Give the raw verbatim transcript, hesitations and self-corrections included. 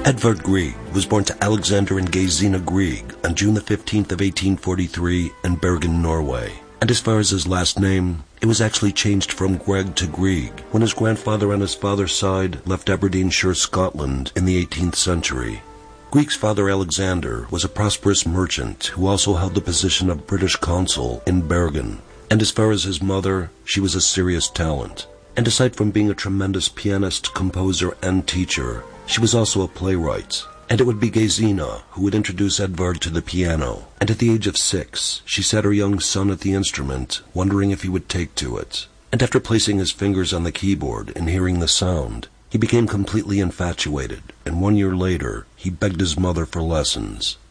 Edvard Grieg was born to Alexander and Gesine Grieg on June the fifteenth of eighteen forty-three in Bergen, Norway. And as far as his last name, it was actually changed from Greg to Grieg when his grandfather on his father's side left Aberdeenshire, Scotland in the eighteenth century. Grieg's father Alexander was a prosperous merchant who also held the position of British consul in Bergen. And as far as his mother, she was a serious talent. And aside from being a tremendous pianist, composer, and teacher, she was also a playwright. And it would be Gesine who would introduce Edvard to the piano. And at the age of six, she sat her young son at the instrument, wondering if he would take to it. And after placing his fingers on the keyboard and hearing the sound, he became completely infatuated, and one year later, he begged his mother for lessons.